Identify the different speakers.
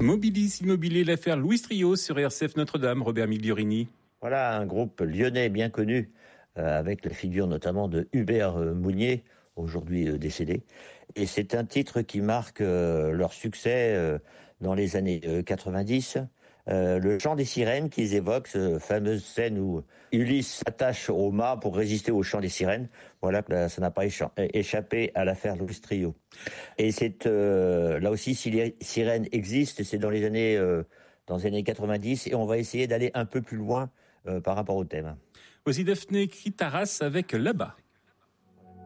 Speaker 1: Mobilis Immobilier, l'affaire Louis Trio sur RCF Notre-Dame, Robert Migliorini.
Speaker 2: Voilà un groupe lyonnais bien connu, avec la figure notamment de Hubert Mounier, aujourd'hui décédé. Et c'est un titre qui marque leur succès dans les années 90. Le chant des sirènes qu'ils évoquent, cette fameuse scène où Ulysse s'attache au mât pour résister au chant des sirènes. Voilà que ça n'a pas échappé à l'affaire Louis Trio. Et c'est là aussi, si les sirènes existent, c'est dans les années 90, et on va essayer d'aller un peu plus loin par rapport au thème.
Speaker 1: Voici Daphné Kritaras avec Là-bas.